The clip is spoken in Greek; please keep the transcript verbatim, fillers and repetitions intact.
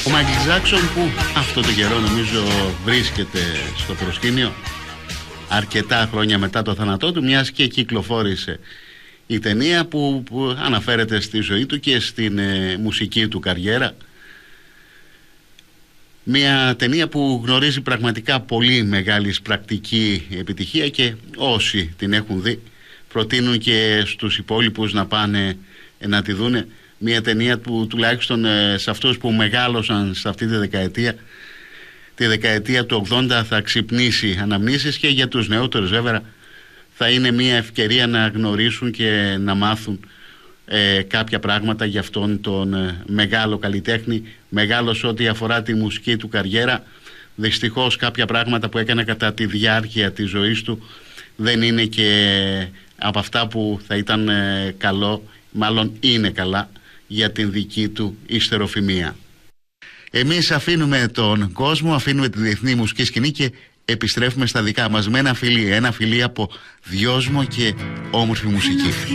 Ο Μάικλ Τζάκσον, που αυτό το καιρό νομίζω βρίσκεται στο προσκήνιο αρκετά χρόνια μετά το θάνατό του, μιας και κυκλοφόρησε η ταινία που, που αναφέρεται στη ζωή του και στην ε, μουσική του καριέρα. Μια ταινία που γνωρίζει πραγματικά πολύ μεγάλη πρακτική επιτυχία και όσοι την έχουν δει προτείνουν και στους υπόλοιπους να πάνε να τη δούνε. Μια ταινία που τουλάχιστον ε, σε αυτούς που μεγάλωσαν σε αυτή τη δεκαετία, τη δεκαετία του ογδόντα, θα ξυπνήσει αναμνήσεις, και για τους νεότερους βέβαια θα είναι μια ευκαιρία να γνωρίσουν και να μάθουν ε, κάποια πράγματα για αυτόν τον ε, μεγάλο καλλιτέχνη, μεγάλος ό,τι αφορά τη μουσική του καριέρα. Δυστυχώς κάποια πράγματα που έκανε κατά τη διάρκεια της ζωής του δεν είναι και από αυτά που θα ήταν ε, καλό, μάλλον είναι καλά για την δική του υστεροφημία. Εμείς αφήνουμε τον κόσμο, αφήνουμε τη διεθνή μουσική σκηνή και επιστρέφουμε στα δικά μας με ένα φιλί, ένα φιλί από δυόσμο και όμορφη μουσική.